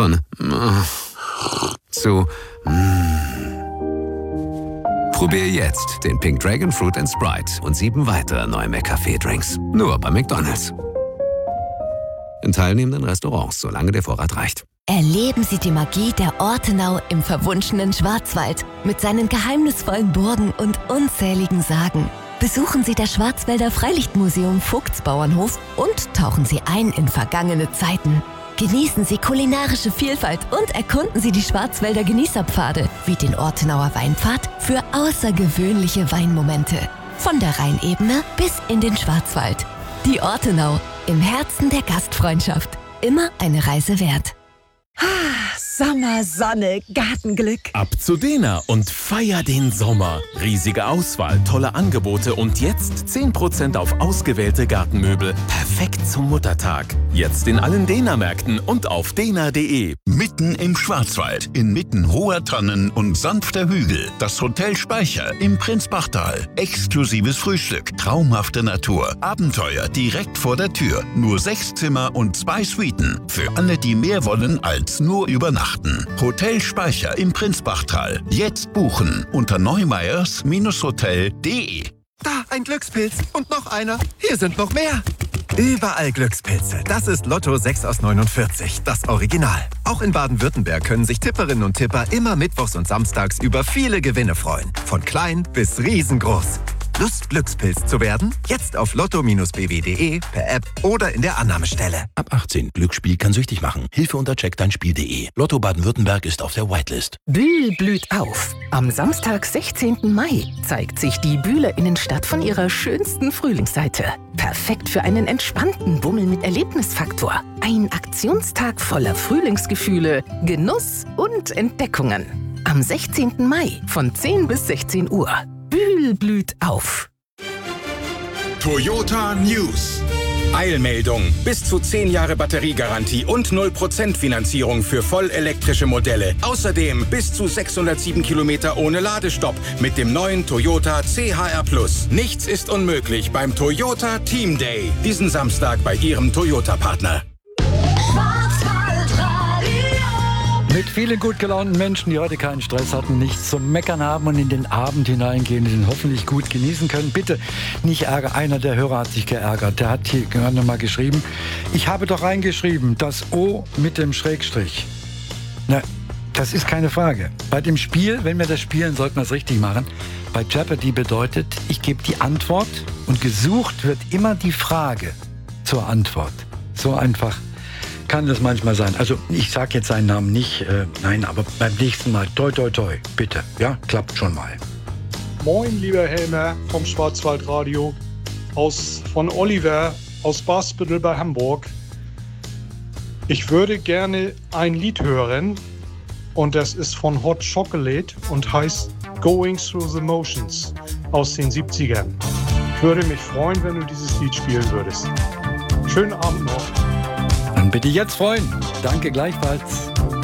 von zu Probier jetzt den Pink Dragon Fruit & Sprite und 7 weitere neue McCafé-Drinks. Nur bei McDonald's. In teilnehmenden Restaurants, solange der Vorrat reicht. Erleben Sie die Magie der Ortenau im verwunschenen Schwarzwald mit seinen geheimnisvollen Burgen und unzähligen Sagen. Besuchen Sie das Schwarzwälder Freilichtmuseum Vogtsbauernhof und tauchen Sie ein in vergangene Zeiten. Genießen Sie kulinarische Vielfalt und erkunden Sie die Schwarzwälder Genießerpfade wie den Ortenauer Weinpfad für außergewöhnliche Weinmomente. Von der Rheinebene bis in den Schwarzwald. Die Ortenau, im Herzen der Gastfreundschaft. Immer eine Reise wert. Sommer, Sonne, Gartenglück. Ab zu Dena und feier den Sommer. Riesige Auswahl, tolle Angebote und jetzt 10% auf ausgewählte Gartenmöbel. Perfekt zum Muttertag. Jetzt in allen Dena-Märkten und auf dena.de. Mitten im Schwarzwald, inmitten hoher Tannen und sanfter Hügel. Das Hotel Speicher im Prinzbachtal. Exklusives Frühstück, traumhafte Natur, Abenteuer direkt vor der Tür. Nur 6 Zimmer und 2 Suiten. Für alle, die mehr wollen als nur übernachten. Hotel Speicher im Prinzbachtal. Jetzt buchen unter neumeyers-hotel.de. Da, ein Glückspilz. Und noch einer. Hier sind noch mehr. Überall Glückspilze. Das ist Lotto 6 aus 49, das Original. Auch in Baden-Württemberg können sich Tipperinnen und Tipper immer mittwochs und samstags über viele Gewinne freuen. Von klein bis riesengroß. Lust, Glückspilz zu werden? Jetzt auf lotto-bw.de, per App oder in der Annahmestelle. Ab 18. Glücksspiel kann süchtig machen. Hilfe unter checkdeinspiel.de. Lotto Baden-Württemberg ist auf der Whitelist. Bühl blüht auf. Am Samstag, 16. Mai, zeigt sich die Bühler Innenstadt von ihrer schönsten Frühlingsseite. Perfekt für einen entspannten Bummel mit Erlebnisfaktor. Ein Aktionstag voller Frühlingsgefühle, Genuss und Entdeckungen. Am 16. Mai von 10 bis 16 Uhr. Bühl blüht auf. Toyota News. Eilmeldung. Bis zu 10 Jahre Batteriegarantie und 0% Finanzierung für vollelektrische Modelle. Außerdem bis zu 607 Kilometer ohne Ladestopp mit dem neuen Toyota CHR+. Nichts ist unmöglich beim Toyota Team Day. Diesen Samstag bei Ihrem Toyota-Partner. Mit vielen gut gelaunten Menschen, die heute keinen Stress hatten, nichts zum Meckern haben und in den Abend hineingehen, den hoffentlich gut genießen können. Bitte nicht ärgern. Einer der Hörer hat sich geärgert. Der hat hier gerade noch mal geschrieben, ich habe doch reingeschrieben, das O mit dem Schrägstrich. Na, das ist keine Frage. Bei dem Spiel, wenn wir das spielen, sollten wir es richtig machen. Bei Jeopardy bedeutet, ich gebe die Antwort und gesucht wird immer die Frage zur Antwort. So einfach kann das manchmal sein. Also ich sage jetzt seinen Namen nicht, nein, aber beim nächsten Mal, toi, toi, toi, bitte. Ja, klappt schon mal. Moin, lieber Helmer vom Schwarzwaldradio, von Oliver aus Basbüttel bei Hamburg. Ich würde gerne ein Lied hören und das ist von Hot Chocolate und heißt Going Through the Motions aus den 70ern. Ich würde mich freuen, wenn du dieses Lied spielen würdest. Schönen Abend noch. Dann bitte jetzt freuen. Danke gleichfalls.